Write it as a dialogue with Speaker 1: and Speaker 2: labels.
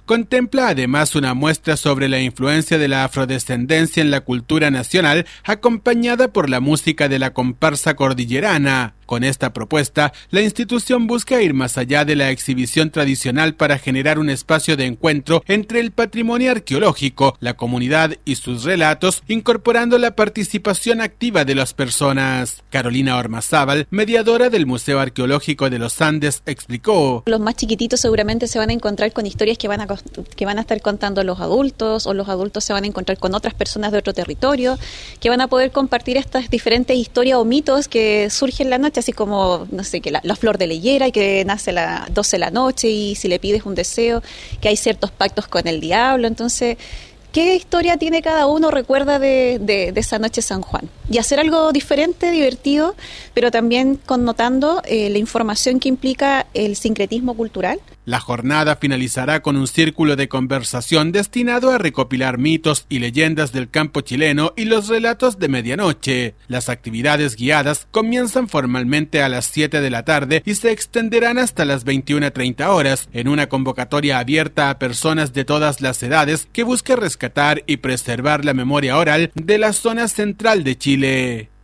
Speaker 1: Contempla además una muestra sobre la influencia de la afrodescendencia en la cultura nacional, acompañada por la música de la comparsa cordillerana. Con esta propuesta, la institución busca ir más allá de la exhibición tradicional para generar un espacio de encuentro entre el patrimonio arqueológico, la comunidad y sus relatos, incorporando la participación activa de las personas. Carolina Ormazábal, mediadora del Museo Arqueológico de los Andes, explicó:
Speaker 2: los más chiquititos seguramente se van a encontrar con historias que van a estar contando los adultos, o los adultos se van a encontrar con otras personas de otro territorio, que van a poder compartir estas diferentes historias o mitos que surgen en la noche, así como, no sé, que la flor de la higuera y que nace a las 12 de la noche y si le pides un deseo, que hay ciertos pactos con el diablo. Entonces, ¿qué historia tiene cada uno? Recuerda de esa noche San Juan. Y hacer algo diferente, divertido, pero también connotando la información que implica el sincretismo cultural.
Speaker 1: La jornada finalizará con un círculo de conversación destinado a recopilar mitos y leyendas del campo chileno y los relatos de medianoche. Las actividades guiadas comienzan formalmente a las 7 de la tarde y se extenderán hasta las 21:30 horas, en una convocatoria abierta a personas de todas las edades que busque rescatar y preservar la memoria oral de la zona central de Chile.